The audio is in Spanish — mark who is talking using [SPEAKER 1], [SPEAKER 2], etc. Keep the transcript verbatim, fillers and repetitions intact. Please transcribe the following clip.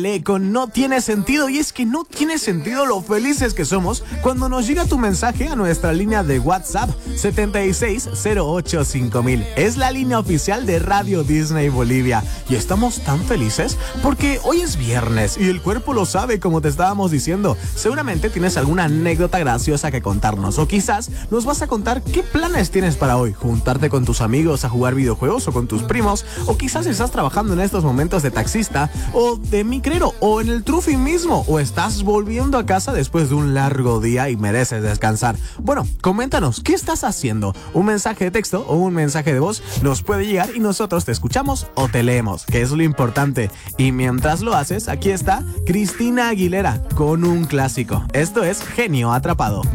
[SPEAKER 1] Con No Tiene Sentido. Y es que no tiene sentido lo felices que somos cuando nos llega tu mensaje a nuestra línea de WhatsApp setenta y seis cero ocho cinco mil. Es la línea oficial de Radio Disney Bolivia. Y estamos tan felices porque hoy es viernes y el cuerpo lo sabe, como te estábamos diciendo. Seguramente tienes alguna anécdota graciosa que contarnos, o quizás nos vas a contar qué planes tienes para hoy. Juntarte con tus amigos a jugar videojuegos o con tus primos, o quizás estás trabajando en estos momentos de taxista o de micro o en el Trufi mismo, o estás volviendo a casa después de un largo día y mereces descansar. Bueno, coméntanos, ¿qué estás haciendo? Un mensaje de texto o un mensaje de voz nos puede llegar y nosotros te escuchamos o te leemos, que es lo importante. Y mientras lo haces, aquí está Cristina Aguilera con un clásico. Esto es Genio Atrapado.